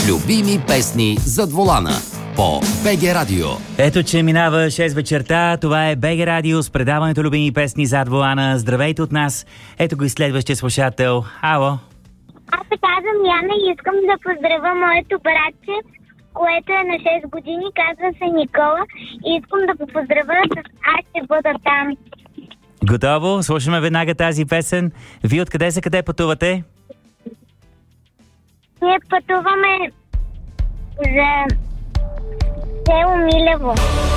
Любими песни зад волана по БГ Радио. Ето, че минава 6 вечерта. Това е БГ Радио с предаването Любими песни зад волана. Здравейте от нас. Ето го и следващия слушател. Ало. Аз се казвам Яна и искам да поздравя моето братче, което е на 6 години. Казва се Никола и искам да го поздравя с "Аз ще бъда там". Готово? Слушаме веднага тази песен. Вие откъде са, къде пътувате? Ние пътуваме за село Милево.